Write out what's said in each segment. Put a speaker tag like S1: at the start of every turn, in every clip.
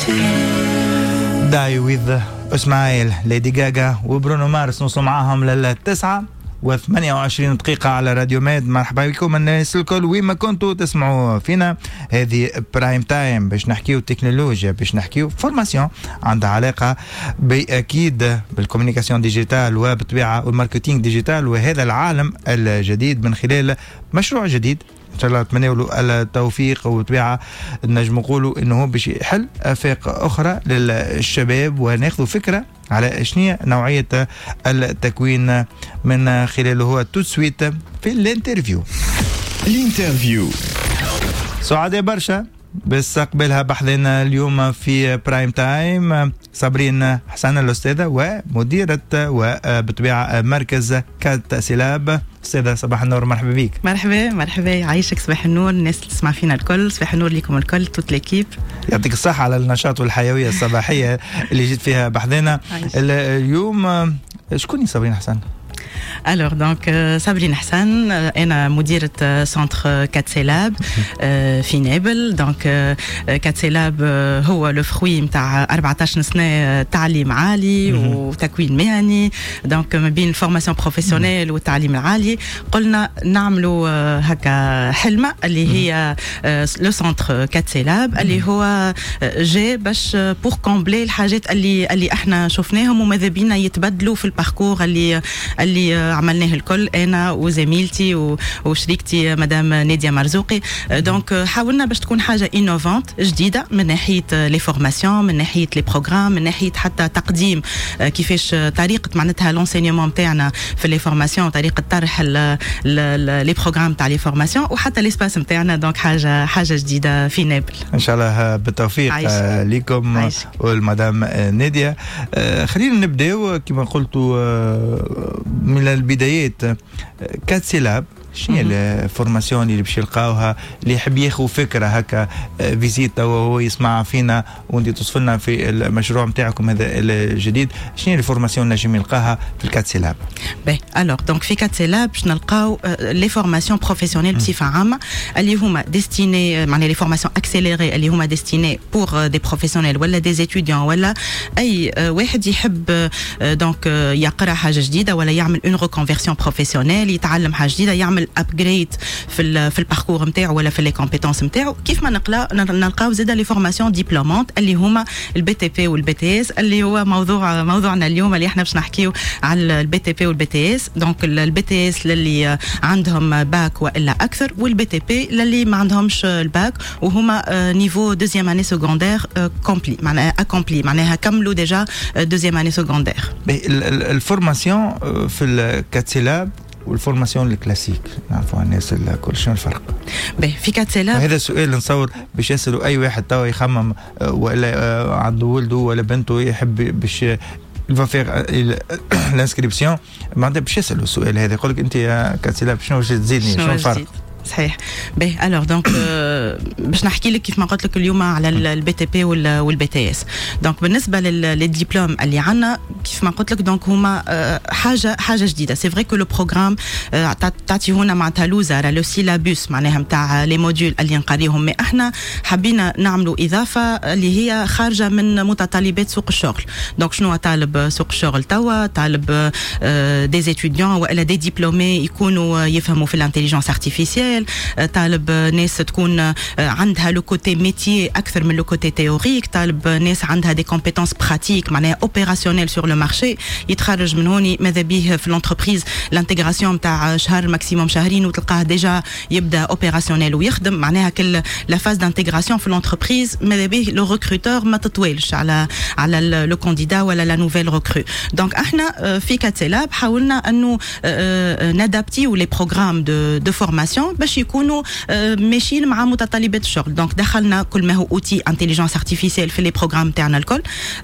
S1: داي ويذ اسماعيل ليدي جاجا وبرونو مارس نوصل معاهم للتسعة و28 دقيقة على راديو ميد. مرحبا بكم الناس الكل وين ما كنتوا تسمعوا فينا. هذه برايم تايم باش نحكيو تكنولوجيا، باش نحكيو فورماسيون عندها علاقة بأكيد بالكوميونيكاسيون ديجيتال وبالطبيعة والماركتينج ديجيتال وهذا العالم الجديد من خلال مشروع جديد ان شاء الله نتمنوا التوفيق وبطبيعه نجم نقولوا انه هو باش يحل افاق اخرى للشباب وناخذوا فكره على شنو نوعيه التكوين من خلاله هو تو سويت في الانترفيو. سعداء برشا باستقبالها بحثنا اليوم في برايم تايم صابرين حسن الأستاذة ومديرة وبطبيعة مركز كات سلاب. أستاذة صباح النور، مرحبا بك.
S2: مرحبا يعيشك. صباح النور الناس اللي تسمع فينا الكل، صباح النور لكم الكل توت ليكيب.
S1: يعطيك الصحة على النشاط والحيوية الصباحية اللي جيت فيها بحثنا اليوم. شكوني صابرين حسن؟
S2: Alors donc Sabrine Hassan, أنا مديرة سنتر كاتسيلاب في نابل. donc كاتسيلاب هو لو فروي نتاع 14 سنة تعليم عالي وتكوين مهني. donc ما بين الفورماسيون بروفيسيونيل والتعليم العالي قلنا نعملوا هكا حلمة اللي هي لو سنتر كاتسيلاب اللي هو جاي باش بور كومبلي الحاجات اللي احنا شفناهم وماذا بينا يتبدلوا في الباركور اللي عملناه الكل انا وزميلتي وشريكتي مدام نادية مرزوقي. دونك حاولنا باش تكون حاجه انوفانت جديده من ناحيه لي فورماسيون، من ناحيه لي بروغرام، من ناحيه حتى تقديم كيفاش طريقه معناتها لونسينيومون نتاعنا في لي فورماسيون، طريقه طرح لي بروغرام تاع لي فورماسيون وحتى ليسباس نتاعنا. دونك حاجه جديده في نابل
S1: ان شاء الله بالتوفيق لكم والمدام نادية. خلينا نبداو كما قلتوا من البدايات. كات سيلاب شنو الفورماسيون اللي باش يلقاوها اللي يحب ياخذ فكره هكا فيزيتا وهو يسمع فينا وانت توصف لنا في المشروع نتاعكم هذا الجديد؟ شنو الفورماسيون اللي نجم يلقاها في الكات سيلاب؟ باهي
S2: الوغ دونك في كات سيلاب باش نلقاو لي فورماسيون بروفيسيونيل بصفه عامه اللي هما ديستيني معناها لي فورماسيون اكسيليري اللي هما ديستيني بور دي بروفيسيونيل ولا دي اتيديون ولا اي واحد يحب دونك يقرا حاجه جديده ولا يعمل اون ريكونفيرسيون بروفيسيونيل، يتعلم حاجه جديده، يعمل ابجريد في الباركور نتاعو ولا في لي كومبيتونس نتاعو. كيف ما نلقاو زاده لي فورماسيون ديبلومونت اللي هما البي تي بي والبي تي اس اللي هو موضوعنا اليوم اللي احنا باش نحكيو على البي تي بي والبي تي اس. دونك البي تي اس اللي عندهم باك والا اكثر، والبي تي بي اللي ما عندهمش الباك وهما نيفو دوزيام اني سكوندير كومبلي معناها اكومبلي معناها كملوا ديجا دوزيام اني سكوندير.
S1: الفورماسيون في الكاتسيلاب والفورماسيون الكلاسيك نعرفوا الناس الكل شنو الفرق؟
S2: في كاتسيلاب هذا
S1: سؤال نصور باش يسألوا اي واحد توا يخمم ولا عنده ولده ولا بنته يحب باش الفافير الانسكريبسيون معناتها باش يسألوا السؤال هذا، يقول لك انت يا كاتسيلاب شنو باش تزيدني شنو الفرق؟
S2: صحيح. باهي الوغ دونك باش نحكي لك كيف ما قلت لك اليوم على البي تي بي والبي تي اس. دونك بالنسبه للدبلوم اللي عندنا كيف ما قلت لك دونك هما حاجه جديده. سي فري كو لو بروغرام تعطيونا معناتها الوزاره لو سيلابوس معناها نتاع لي موديول اللي نقريهم، مي احنا حبينا نعملوا اضافه اللي هي خارجه من متطلبات سوق الشغل. دونك شنو طالب سوق الشغل توا؟ طالب دي اتيديون والا دي ديبلومي يكونوا يفهموا في الانتيليجنس ارتيفيسيال، طالب ناس تكون عندها لو كوتي ميتي اكثر من لو كوتي تيوريك، طالب ناس عندها دي كومبيتونس براتيك معناها اوبيراسيونيل سور لو مارشي، يتخرج من هوني ماذا به في لونتربريز الانتيغراسيون تاع شهر ماكسيموم شهرين وتلقاه ديجا يبدا اوبيراسيونيل ويخدم. معناها كل لا فاز دانتيغراسيون في لونتربريز ماذا به لو ريكروتور ما تطويلش على لو كانديدا ولا لا نوفيل ريكرو. دونك احنا في كاتسيلاب حاولنا انه نادابتيو لي بروغرام دو فورماسيون باش يكونوا ماشيين مع متطلبات الشغل. دونك دخلنا كل ما هو اوتي انتيليجنس ارتيفيسيال في لي بروغرام تاعنا الكل.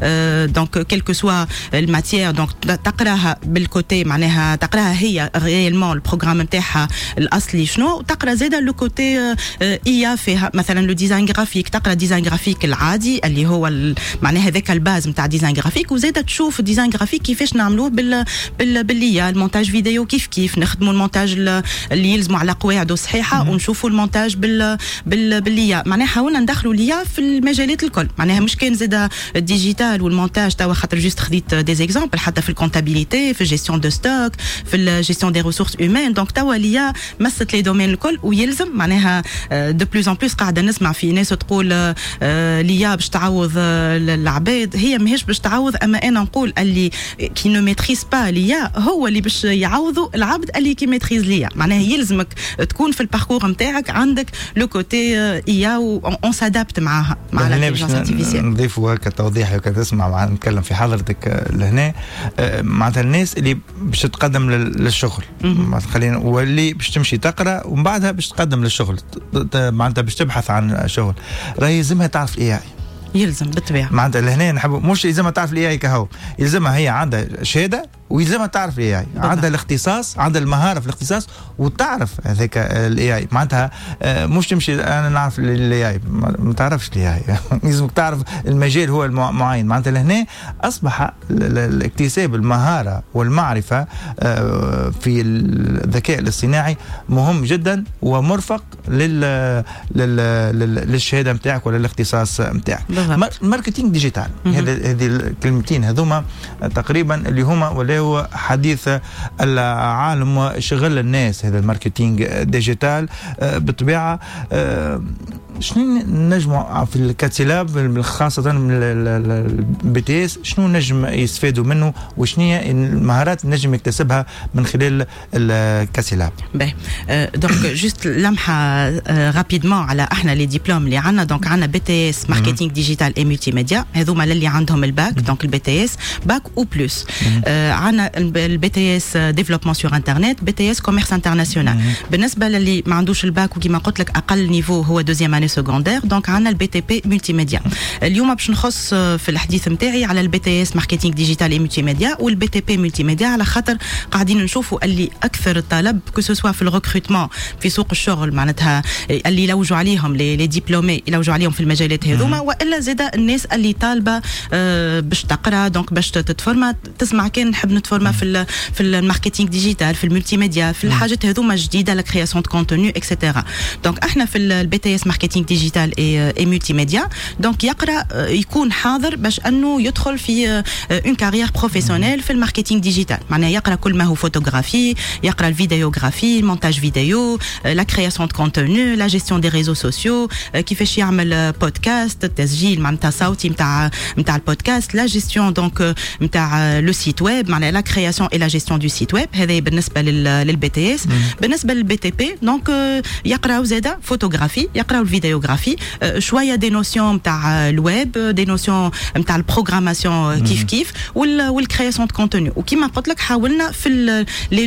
S2: دونك كيلكو سوا الماتيير دونك تقراها بالكوتي معناها تقراها هي ريالمون البروغرام نتاعها الاصلي شنو، وتقرا زاده لو كوتي ايا فيها مثلا لو ديزاين جرافيك، تقرا ديزاين جرافيك العادي اللي هو معناها هذاك الباز نتاع ديزاين جرافيك، وزاده تشوف ديزاين جرافيك كيفاش نعملوه باللي المونتاج فيديو كيف نخدموا المونتاج اللي يلزموا على قواعد صحيحه ونشوفوا المونتاج بالليا. معناها حاولنا ندخلوا ليا في المجالات الكل. معناها مش كان زاد الديجيتال والمونتاج توا خاطر جوست خديت دي زيكزامبل، حتى في الكونتابيليتي، في الجيستيون دو ستوك، في الجيستيون دي ريسورس هيومان. دونك توا ليا مست لي دومين الكل ويلزم معناها دو بلوز ان بلوس قاعده نسمع في ناس تقول ليا باش تعوض العباد. هي ماهيش باش تعوض، اما انا نقول اللي كي نو ميتريز با ليا هو اللي باش يعوضوا العبد اللي كي ميتريز ليا. معناها يلزمك تكون في الباركور نتاعك عندك لو كوتي ايا اون سادابت معاها مع الانتيليجنس ارتيفيسيال.
S1: نضيفوا هكا توضيح لو تسمع مع نتكلم في حضرتك لهنا معناتها الناس اللي باش تقدم للشغل خلينا، واللي باش تمشي تقرا ومن بعدها باش تقدم للشغل معناتها باش تبحث عن شغل، راهي يلزمها تعرف الاي اي.
S2: يلزم بالطبيعه
S1: معناتها لهنا نحب مش يلزمها تعرف الاي اي كهو، يلزمها هي عندها شهاده ويلزمها تعرف الاي اي، عندها الاختصاص، عندها المهاره في الاختصاص وتعرف هذاك الاي اي. معناتها مش تمشي انا نعرف الاي اي، ما تعرفش الاي اي لازمك تعرف المجال هو المعين. معناتها لهنا اصبح الاكتساب المهاره والمعرفه في الذكاء الاصطناعي مهم جدا ومرفق للشهاده نتاعك ولا الاختصاص نتاعك. ماركتينج ديجيتال، هذه الكلمتين هذوما تقريبا اللي هما ولا هو حديث العالم وشغل الناس. هذا الماركتينج ديجيتال بالطبيعه شنو نجمع في الكاتيلاب خاصه من البي تي اس، شنو نجم يستفادوا منه وشنو هي المهارات نجم يكتسبها من خلال الكاتيلاب؟ باهي
S2: دونك جوست لمحه رابيدمون على احنا لي ديبلوم اللي عندنا. دونك عندنا بي تي اس ماركتينج ديجيتال اي ملتي ميديا، هذوما اللي عندهم الباك دونك البي تي اس باك او بلس. عندنا البي تي اس ديفلوبمون سور انترنت، بي تي اس كوميرس انترناسيونال. بالنسبه للي ما عندوش الباك وكما قلت لك اقل نيفو هو دوزيام اني سكوندير، دونك عندنا البي تي بي ملتي ميديا. اليوم باش نخص في الحديث نتاعي على البي تي اس ماركتينج ديجيتال اي ملتي ميديا والبي تي بي ملتي ميديا، على خاطر قاعدين نشوفوا اللي اكثر الطلب كو سوا في الريكروتمون في سوق الشغل، معناتها اللي يلوجوا عليهم لي ديبلومي يلوجوا عليهم في المجالات هذوما، والا زاد الناس اللي طالبه باش تقرا دونك باش تتفورما تسمع. كان نحب نتفورما في الماركتينج ديجيتال، في الملتي ميديا، في الحاجات هذوما جديده، لا كرياسيون دو كونتوني اكسيتيرا. دونك احنا في البي تي اس ماركتينج ديجيتال اي ملتي ميديا دونك يقرا يكون حاضر باش انه يدخل في اون كارير بروفيسيونيل في الماركتينج ديجيتال. معناها يقرا كل ما هو فوتوغرافي، يقرا الفيديوغرافي، المونتاج فيديو، لا كرياسيون دو كونتوني، لا جيستيون دي ريزو سوسيو، كيفاش يعمل بودكاست، التسجيل معناتها صوتي نتاع البودكاست، لا جيستيون دونك نتاع لو سيت ويب، معناها لا كرياسيون اي لا جيستيون دو سيت ويب. هذا بالنسبه للبي تي اس. بالنسبه للبي تي بي دونك يقراو زاده فوتوغرافي، يقراو الفيديوغرافي، شويه دي نوسيون نتاع الويب، دي نوسيون نتاع البروغراماسيون كيف والكرياسيون دو كونتوني. وكما قلت لك حاولنا في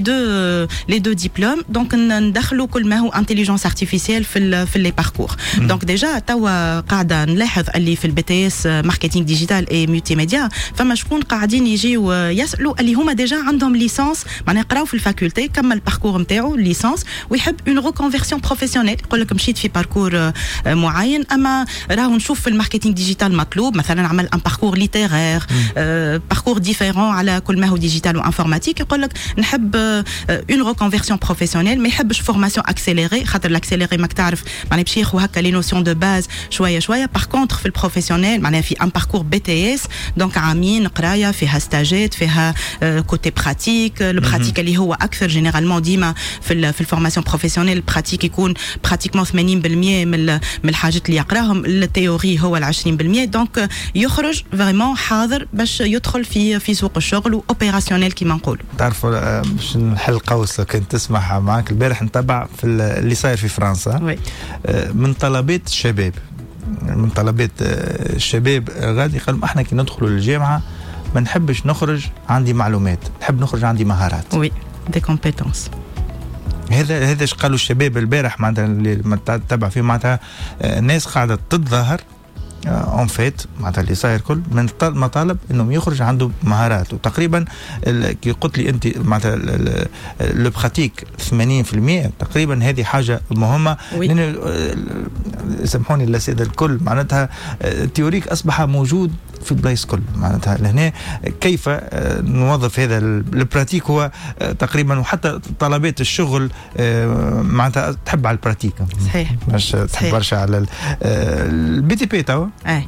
S2: لي دو ديبلوم دونك ندخلوا كل ما هو انتيليجنس ارتيفيسيال في لي باركور. دونك ديجا توا قاعده نلاحظ اللي في البي تي اس ماركتينج ديجيتال اي ملتي ميديا فما شكون قاعدين يجيو يسالوا اللي هما ديجا عندهم ليسانس، معناها يقراو في الفاكولتي كمل الباركور نتاعو ليسانس ويحب اون ريكونفيرسيون بروفيسيونيل. يقول لك مشيت في باركور معين اما راهو نشوف في الماركتينج ديجيتال مطلوب مثلا عمل ان باركور ليتيرير، باركور ديفيرون على كل ما هو ديجيتال وانفورماتيك. يقول لك نحب اون ريكونفيرسيون بروفيسيونيل، ما يحبش فورماسيون اكسيليري خاطر الاكسيليري ماك تعرف معناها باش ياخذ هكا لي نوسيون دو باز شويه شويه. باغ كونتر في البروفيسيونيل معناها في ان باركور بي تي اس دونك عامين قرايه فيها ستاجات، فيها كوتي براتيك. لو براتيك اللي هو اكثر جينيرالمون ديما في الفورماسيون بروفيسيونيل البراتيك يكون براتيكمون 80% من الحاجات اللي يقراهم، التيوري هو 20%. دونك يخرج فريمون حاضر باش يدخل في سوق الشغل واوبيراسيونيل كيما نقول.
S1: تعرفوا باش نحل قوس لو كنت تسمح معك البارح نتبع في اللي صاير في فرنسا من طلبات الشباب، من طلبات الشباب غادي قالوا احنا كي ندخلوا للجامعه ما نحبش نخرج عندي معلومات، نحب نخرج عندي مهارات.
S2: وي دي كومبيتونس.
S1: هذا ايش قالوا الشباب البارح معناتها اللي تتبع فيه معناتها الناس قاعده تتظاهر اون فيت معناتها اللي صاير كل من مطالب انهم يخرج عنده مهارات. وتقريبا كي قلت لي انت معناتها لو براتيك 80% تقريبا هذه حاجه مهمه. لان سامحوني الساده الكل معناتها التيوريك اصبح موجود في بلايص كل معناتها لهنا كيف نوظف هذا البراتيك هو تقريبا وحتى طلبات الشغل معناتها تحب على البراتيك
S2: صحيح
S1: مش تحب برشا على البي تي بي توا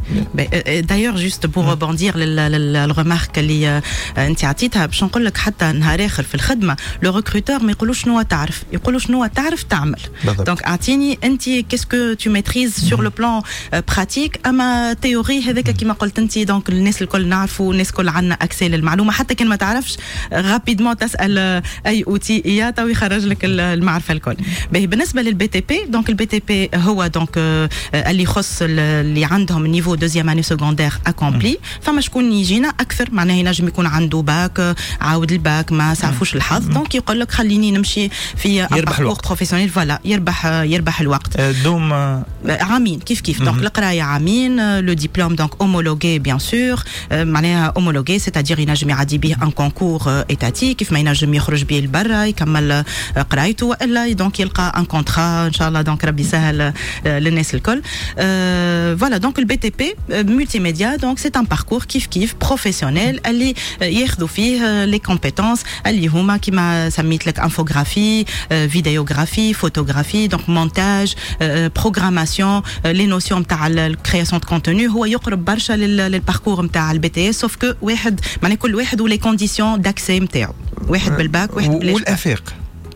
S2: دايور جوست بور ريبوندير للرمارك اللي انت عطيتها باش نقول لك حتى نهار اخر في الخدمه لو ريكروتور ما يقولوش شنو تعرف يقولوا شنو تعرف تعمل دونك اعطيني انت كيسكو تو ميتريز سور لو بلان براتيك اما تيوري هذاك كيما قلت انت دونك الناس الكل نعرفوا الناس الكل عندنا اكسي للمعلومه حتى كان ما تعرفش رابيدمون تسال اي اوتي ايا تو يخرج لك المعرفه الكل. بالنسبه للبي تي بي دونك البي تي بي هو دونك اللي يخص اللي عندهم نيفو دوزيام اني سكوندير اكومبلي فما شكون يجينا اكثر معناه ينجم يكون عنده باك عاود الباك ما سعفوش الحظ دونك يقول لك خليني نمشي في
S1: يربح الوقت
S2: بروفيسيونيل فوالا يربح الوقت
S1: دوم
S2: عامين كيف دونك القرايه عامين لو ديبلوم دونك اومولوغي بيان سور معناها اومولوغي سيتادير ينجم يعدي به ان كونكور ايتاتي كيف ما ينجم يخرج به لبرا يكمل قرايته والا دونك يلقى ان كونترا ان شاء الله دونك ربي يسهل للناس الكل فوالا دونك البي تي بي مولتي ميديا دونك سي ان باركور كيف بروفيسيونيل اللي ياخذوا فيه لي كومبيتونس اللي هما كيما سميت لك انفوغرافي فيديوغرافي فوتوغرافي دونك مونتاج بروغراماسيون لي نوسيون نتاع الكرياسيون دو كونتوني هو يقرب برشا للباركور نتاع البي تي اس سوف كو واحد معناها كل واحد ولي كونديسيون داكسي نتاعو واحد بالباك واحد بلاش
S1: والافاق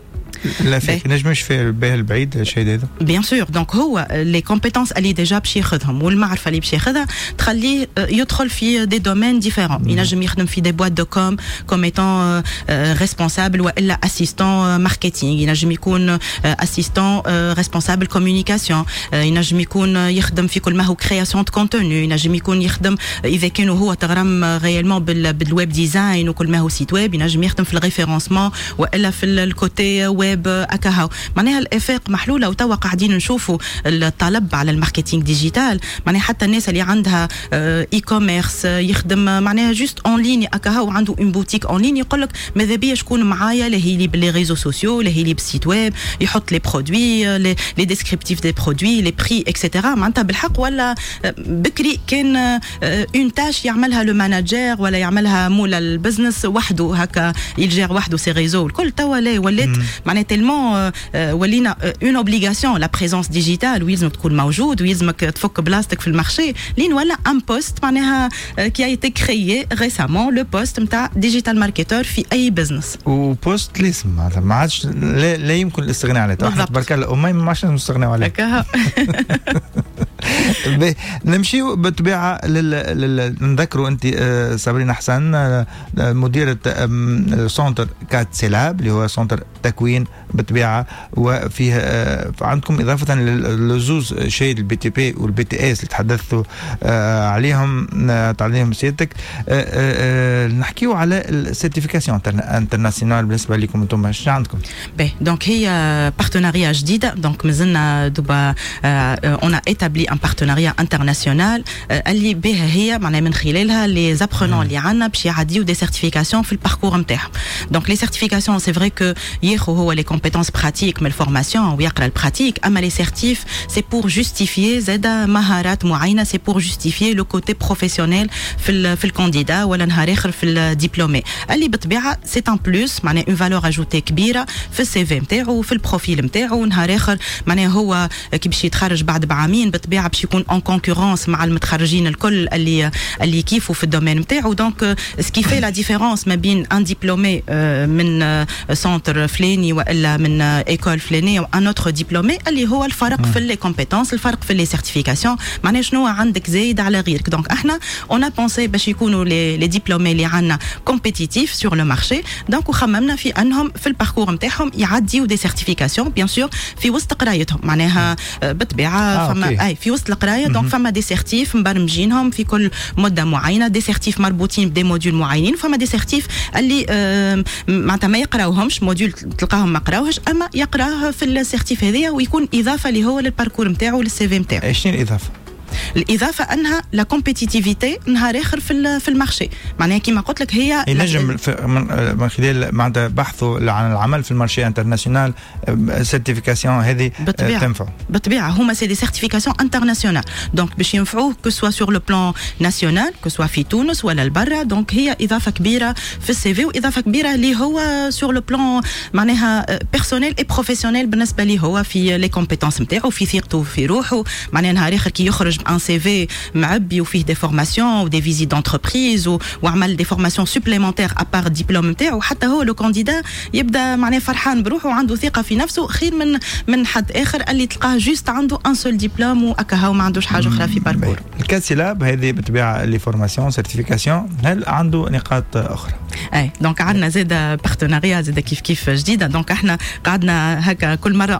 S1: الافاق نجمش في الباه البعيد الشيء هذا
S2: بيان سور دونك هو لي كومبيتونس اللي ديجا باش ياخذهم والمعرفه اللي باش ياخذها تخليه يدخل في دي دومين ديفيرون ينجم يخدم في دي بوات دو كوم ايتون ريسبونسابل والا اسيستون ماركتينغ ينجم يكون اسيستون ريسبونسابل كومونيكاسيون ينجم يكون يخدم في كل ما هو كرياسيون دو كونتوني ينجم يكون يخدم اذا كانوا هو تغرم ريالمون بالويب ديزاين وكل ما هو سيت ويب ينجم يخدم في الريفيرونسمون والا في الكوتي ويب أكاهو معناها الافاق محلوله وتوا قاعدين نشوفوا الطلب على الماركتينغ ديجيتال معناها حتى الناس اللي عندها اي كوميرس يخدم معناها جوست اون لين اكاهو عنده اون بوتيك اون لين يقول لك ماذا بيا شكون معايا اللي لي باللي ريزو سوسيو اللي لي بالسيت ويب يحط لي برودوي لي ديسكريبتيف دي برودوي لي بري اكسيتيرا معناتها بالحق ولا بكري كان اون تاش يعملها لو ماناجير ولا يعملها مولا البزنس وحده هكا يجير وحده سي ريزو الكل توا لا ولات معناها تلمون ولينا اون اوبليغاسيون لا بريزونس ديجيتال ويلزم تكون موجود ويلزمك تفك بلاصتك في المارشي لين ولا ان بوست معناها كي ايتي كريي ريسامون لو بوست نتاع ديجيتال ماركتور في اي بزنس
S1: وبوست لازم ما عادش لا يمكن الاستغناء عليه تبارك الله وما عادش نستغناو عليه نمشيو بالطبيعه نذكروا انت صابرين حسن مديره سونتر كات سيلاب اللي هو سونتر تكوين بالطبيعه وفيه عندكم اضافه للزوز شيء البي تي بي والبي تي اس اللي تحدثتوا عليهم تعليم سيادتك نحكيو على السيرتيفيكاسيون انترناسيونال بالنسبه لكم انتم ايش عندكم
S2: دونك هي بارتناريا جديده دونك مازلنا دوبا اون ايتابلي ان بارتناريا انترناسيونال اللي بها هي معناها من خلالها لي زابرونون اللي عندنا باش يعديو دي سيرتيفيكاسيون في الباركور نتاعهم دونك لي سيرتيفيكاسيون سي فري كو ياخذ هو لي كومبيتونس براتيك من الفورماسيون ويقرا البراتيك اما لي سيرتيف سي بور جوستيفيي زاده مهارات معينه سي بور جوستيفيي لو كوتي بروفيسيونيل في الكانديدا ولا نهار اخر في الدبلومي اللي بالطبيعه سي ان بلوس معناها اون فالور اجوتي كبيره في السي في نتاعو وفي البروفيل نتاعو نهار اخر معناها هو كي باش يتخرج بعد بعامين بالطبيعه باش يكون اون كونكورونس مع المتخرجين الكل اللي كيفوا في الدومين نتاعو دونك سكي في لا ديفيرونس ما بين ان دبلومي من سونتر فلاني والا من ايكول فلانيه وان اوتر دبلومي اللي هو الفرق في لي كومبيتونس الفرق في لي سيرتيفيكاسيون معناها شنو عندك زايد على غيرك دونك احنا اون بونسي باش يكونوا لي دبلومي اللي عندنا كومبيتيتيف سور لو مارشي دونك وخممنا في انهم في الباركور نتاعهم يعديوا دي سيرتيفيكاسيون بيان سور في وسط قرايتهم معناها بالطبيعه فما في وسط القرايه دونك فما دي سيرتيف مبرمجينهم في كل مده معينه دي سيرتيف مربوطين بدي موديول معينين فما دي سيرتيف اللي معناتها ما يقراوهمش موديول تلقاهم ما قراوهش اما يقراه في السيرتيف هذيا ويكون اضافه اللي هو للباركور نتاعو للسي في نتاعو
S1: شنو الاضافه
S2: الاضافه انها لا كومبيتيتيفيتي نهار اخر في المارشي معناها كما قلت لك هي
S1: ينجم من خلال معناتها بحثه عن العمل في المارشي انترناسيونال سيرتيفيكاسيون هذه تنفع
S2: بالطبيعه هما سي دي سيرتيفيكاسيون انترناسيونال دونك باش ينفعوه كو سوا سور لو بلان ناسيونال كو سوا في تونس ولا البرا دونك هي اضافه كبيره في السي في واضافه كبيره اللي هو سور لو بلان معناها بيرسونيل اي بروفيسيونيل بالنسبه لي هو في لي كومبيتونس نتاعو في ثقته في روحه معناها نهار اخر كي يخرج ان سي في معبي وفيه دي فورماسيون ودي فيزيت دونتربريز وعمل دي فورماسيون سوبليمونتير ابار الدبلوم نتاعو حتى هو لو كانديدا يبدا معناها فرحان بروحه وعنده ثقه في نفسه خير من حد اخر اللي تلقاه جوست عنده ان سول دبلوم وهكا ما عندوش حاجه اخرى في باركور.
S1: الكاد لاب هذه بالطبيعه لي فورماسيون سيرتيفيكاسيون هل عنده نقاط اخرى؟
S2: اي دونك عندنا زاد بارتناريا زاد كيف جديده دونك احنا قعدنا هكا كل مره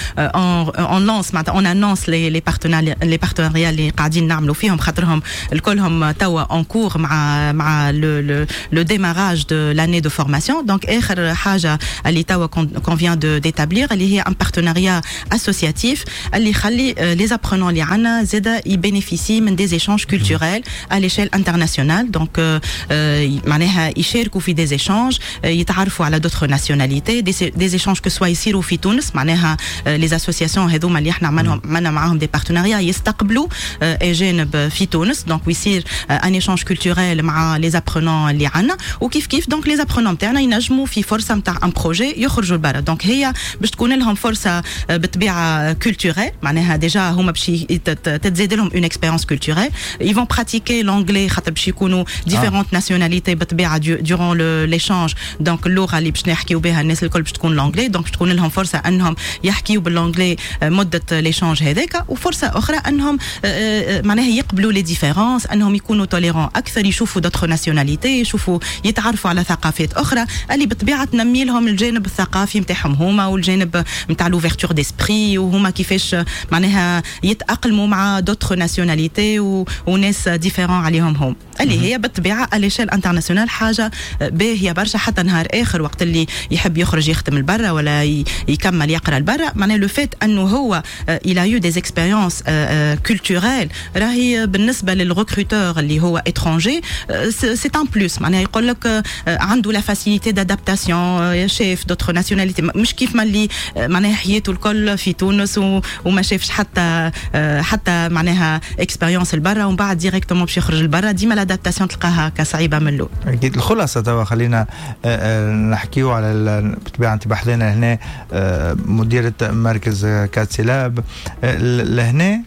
S2: اون لانس معناتها اون انونس لي بارتناريا اللي قاعدين نعملوا فيهم خاطرهم الكلهم توا اون كور مع لو ديماراج دو لاني دو فورماسيون دونك اخر حاجه اللي توا كون فيان ديتابلير اللي هي ان بارتناريا اسوسياتيف اللي يخلي لي زابرونون اللي عندنا زاد يبينيفيسي من دي ايشانج كولتوريل ا ليشيل انترناسيونال دونك معناها يشاركوا في دي ايشانج يتعرفوا على دوتر ناسيوناليتي دي ايشانج كو سوا يصيروا في تونس معناها لي اسوسياسيون هذوما اللي احنا عملنا معاهم دي بارتناريا يستقبلوا اجانب في تونس دونك ويصير ان ايشانج كولتوريل مع لي زابرونون اللي عندنا وكيف دونك لي زابرونون نتاعنا ينجموا في فرصه نتاع ان بروجي يخرجوا لبرا دونك هي باش تكون لهم فرصه بالطبيعه كولتوريل معناها ديجا هما باش تتزاد لهم اون اكسبيريونس كولتوريل يفون براتيكي لونجلي خاطر باش يكونوا ديفيرونت ناسيوناليتي بالطبيعه دورون ليشانج دونك اللغه اللي باش نحكيو بها الناس الكل باش تكون لونجلي دونك باش تكون لهم فرصه انهم يحكيوا باللونجلي مده ليشانج هذاك وفرصه اخرى انهم معناها يقبلوا لي ديفيرونس انهم يكونوا توليرون اكثر يشوفوا دوتر ناسيوناليتي يشوفوا يتعرفوا على ثقافات اخرى اللي بالطبيعه تنمي لهم الجانب الثقافي نتاعهم هما والجانب نتاع لوفيرتور ديسبري وهما كيفاش معناها يتاقلموا مع دوتر ناسيوناليتي وناس ديفيرون عليهم هم اللي هي بالطبيعه اليشيل انترناسيونال حاجه باهيه برشا حتى نهار اخر وقت اللي يحب يخرج يخدم البرا ولا يكمل يقرا البرا معناها لو فيت انه هو il a eu des expériences culturelles راهي بالنسبه للريكروتور اللي هو étranger c'est un plus معناها يقول لك عنده لا فاسيليتي دادابتاسيون شاف دوتر ناسيوناليتي مش كيف ما اللي معناها حياته الكل في تونس وما شافش حتى معناها اكسبيريونس البرا ومن بعد ديريكتومون باش يخرج البرا ديما لادابتاسيون تلقاها كصعيبه من الاول.
S1: اكيد الخلاصه توا خلينا نحكيو على بالطبيعه انت بحثنا هنا مديره مركز كاد لاب لهنا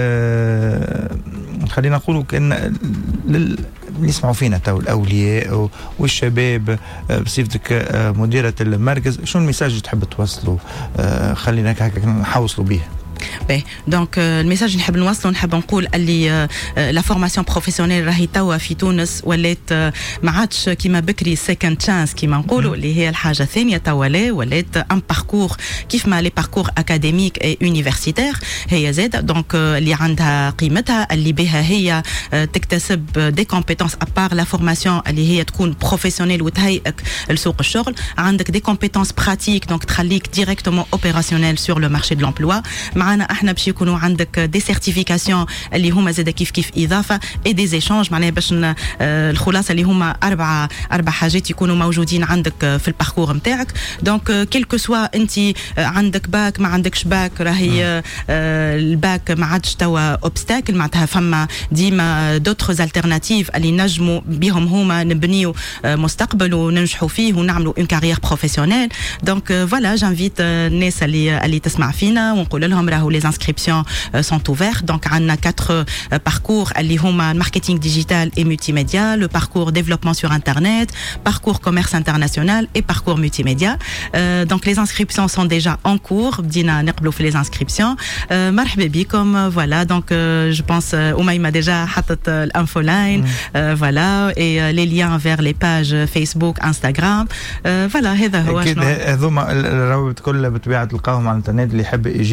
S1: خلينا نقولوا كأن اللي يسمعوا فينا تو الأولياء والشباب بصفتك مديرة المركز شو الميساج تحب توصلوا خلينا هكا نحوصلوا به
S2: دونك الميساج نحب نوصله نحب نقول اللي لا فورماسيون بروفيسيونيل راهي توا في تونس ولات ما عادش كيما بكري سيكند تشانس كيما نقولوا اللي هي الحاجه الثانيه توا ولات ان باركور كيف ما لي باركور اكاديميك اي يونيفرسيتير هي زاد دونك اللي عندها قيمتها اللي بها هي تكتسب دي كومبيتونس ابار لا فورماسيون اللي هي تكون بروفيسيونيل وتهيئك لسوق الشغل عندك دي كومبيتونس براتيك دونك تخليك ديريكتومون اوبيراسيونيل سور لو مارشي دو لومبلوا معنا احنا باش يكونوا عندك دي سيرتيفيكاسيون اللي هما زاد كيف اضافه اي دي ايشانج معناها باش الخلاصه اللي هما اربع حاجات يكونوا موجودين عندك في الباركور نتاعك دونك كيلكو سوا انت عندك باك ما عندكش باك راهي الباك ما عادش توا اوبستاكل معناتها فما ديما دوتر التيرناتيف اللي نجموا بهم هما نبنيو مستقبل وننجحوا فيه ونعملوا اون كارير بروفيسيونيل دونك فوالا جانفيت الناس اللي تسمع فينا ونقول لهم راهو les inscriptions sont ouvertes donc on a 4 parcours اللي هما marketing digital et multimédia le parcours développement sur internet parcours commerce international et parcours multimédia donc les inscriptions sont déjà en cours بدينا نقبلوا في les inscriptions مرحبا بكم voilà donc je pense Oumaima déjà حطت الانفو لاين voilà et les liens vers les pages Facebook Instagram voilà هذا هو
S1: شنو هذوما الروابط كلها بطبيعه تلقاهم على الانترنت اللي يحب يجي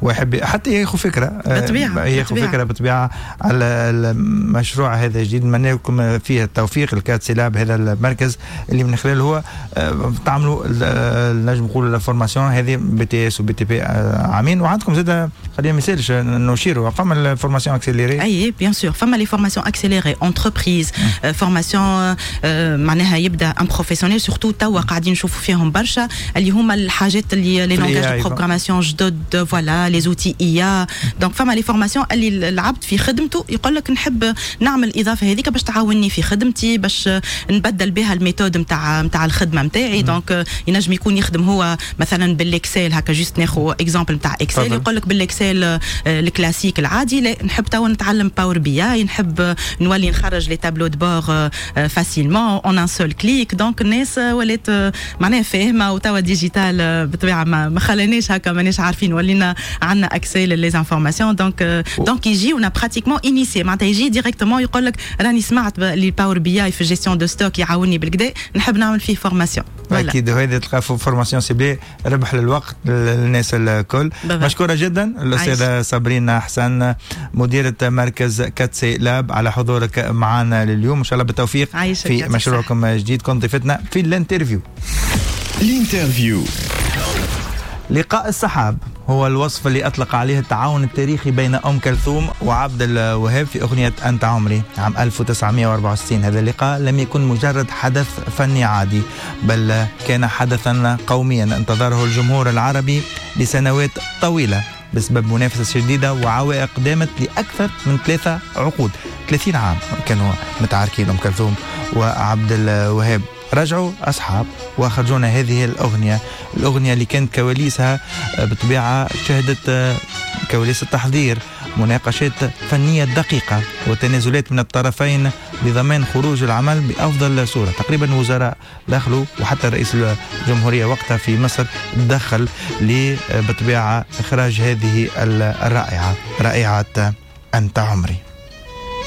S1: ويحب حتى ياخذ فكره ياخذ فكره بطبيعه على المشروع هذا الجديد. نتمنى لكم فيه التوفيق. الكات سيلاب هذا المركز اللي من خلاله هو تعملوا نجم نقولوا الفورماسيون هذه بي تي اس وبي تي بي عامين. وعندكم زاد خلينا ما يسالش نشيروا فما الفورماسيون اكسيليري.
S2: اي بيان سور فما لي فورماسيون اكسيليري انتربريز فورماسيون معناها يبدا ان بروفيسيونيل سورتو توا قاعدين نشوفوا فيهم برشا اللي هما الحاجات اللي لي لونغاج دو بروغراماسيون جدد فوالا لي زوتي اي دونك فما لي فورماسيون اللي العبد في خدمته يقول لك نحب نعمل الاضافه هذيك باش تعاونني في خدمتي باش نبدل بها الميثود نتاع الخدمه نتاعي. دونك ينجم يكون يخدم هو مثلا بالاكسل هكا جوست ناخذ اكزامبل نتاع اكسل يقول لك بالاكسل الكلاسيك العادي لا نحب توا نتعلم باور بي اي نحب نولي نخرج لي تابلو دو بور فاسيلمون اون ان سول كليك. دونك الناس ولات معناها فاهمه وتوا ديجيتال بطبيعه ما خلاناش هكا ماناش عارفين ولينا عندنا اكسي لي انفورماسيون. دونك يجي ونا براتيكمون انيسي معناتها يجي ديريكتومون يقول لك راني سمعت لي باور بي اي في جيستيون دو ستوك يعاوني بالكدا نحب نعمل فيه فورماسيون.
S1: اكيد هذه تلقى فورماسيون سيبلي ربح للوقت للناس الكل. مشكوره جدا الاستاذه صابرين حسن مديره مركز كات سيلاب على حضورك معنا لليوم. ان شاء الله بالتوفيق في مشروعكم الجديد. كنت ضيفتنا في الانترفيو. لقاء السحاب هو الوصف اللي أطلق عليه التعاون التاريخي بين أم كلثوم وعبد الوهاب في أغنية أنت عمري عام 1964. هذا اللقاء لم يكن مجرد حدث فني عادي بل كان حدثا قوميا انتظره الجمهور العربي لسنوات طويلة بسبب منافسة شديدة وعوائق دامت لأكثر من 3 عقود. 30 عام كانوا متعاركين أم كلثوم وعبد الوهاب. رجعوا أصحاب وخرجونا هذه الأغنية اللي كانت كواليسها بطبيعة شهدت كواليس التحضير مناقشات فنية دقيقة وتنازلات من الطرفين لضمان خروج العمل بأفضل صورة. تقريبا وزراء دخلوا وحتى رئيس الجمهورية وقتها في مصر دخل بطبيعة إخراج هذه الرائعة أنت عمري.